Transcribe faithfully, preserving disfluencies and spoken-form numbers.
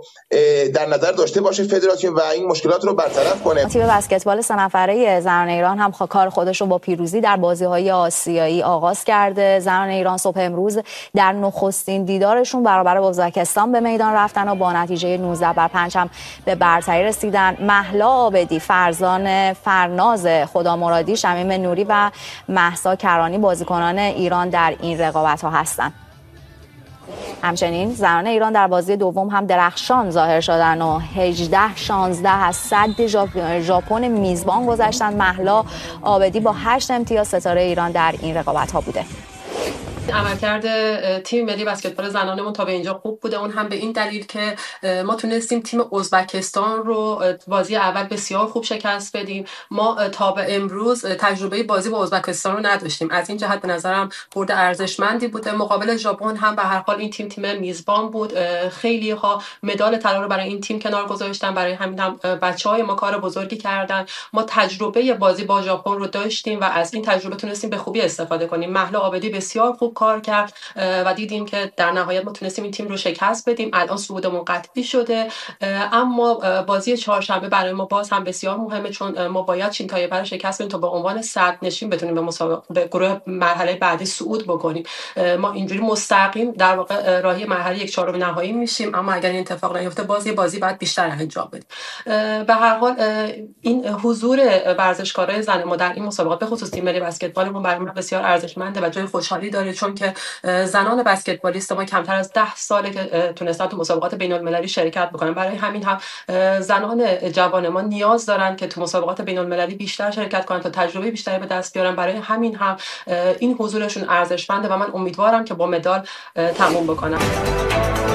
در نظر داشته باشه فدراسیون و این مشکلات رو برطرف کنه. تیم بسکتبال سه نفره زنان ایران هم کار خودش رو با پیروزی در بازی‌های آسیایی آغاز کرده. زنان ایران صبح امروز در نخستین دیدارشون برابر ازبکستان به میدان رفتن و با نتیجه نوزده بر پنج هم به برتری رسیدن. مهلا عابدی، فرزان فرناز خدامرادی، شمیم نوری و مهسا کرانی بازیکنان ایران در این رقابت‌ها هستند. همچنین زنان ایران در بازی دوم هم درخشان ظاهر شدن و هجده شانزده از صد ژاپن میزبان گذشتن. مهلا عابدی با هشت امتیاز ستاره ایران در این رقابت‌ها بوده. عملکرد تیم ملی بسکتبال زنانمون تا به اینجا خوب بوده، اون هم به این دلیل که ما تونستیم تیم ازبکستان رو بازی اول بسیار خوب شکست بدیم. ما تا به امروز تجربه بازی با ازبکستان رو نداشتیم، از این جهت به نظرم برد ارزشمندی بوده. مقابل ژاپن هم به هر حال این تیم تیم میزبان بود، خیلی ها مدال طلا رو برای این تیم کنار گذاشتن، برای همین هم بچهای ما کار بزرگی کردن. ما تجربه بازی با ژاپن رو داشتیم و از این تجربه تونستیم به خوبی استفاده کنیم. مهلا عابدی بسیار خوب کار کرد و دیدیم که در نهایت ما تونستیم این تیم رو شکست بدیم. الان صعودمون قطعی شده، اما بازی چهارشنبه برای ما باز هم بسیار مهمه، چون ما باید چین تایپه رو شکست بدیم تا به عنوان صدر نشین بتونیم به مسابقه به گروه مرحله بعدی صعود بکنیم. ما اینجوری مستقیم در واقع راهی مرحله یک چهارم نهایی میشیم، اما اگر این اتفاق نیفته بازی بازی بعد بیشتر انجام بدیم. به هر حال این حضور ورزشکارای زن ما در این مسابقات به خصوص تیم ملی بسکتبالمون برای ما بسیار ارزشمنده و جای خوشحالی داره، چون که زنان بسکتبالیست ما کمتر از ده ساله که تونستن تو مسابقات بین‌المللی شرکت بکنن. برای همین هم زنان جوان ما نیاز دارن که تو مسابقات بین‌المللی بیشتر شرکت کنن تا تجربه بیشتری به دست بیارن. برای همین هم این حضورشون ارزشمنده و من امیدوارم که با مدال تموم بکنن.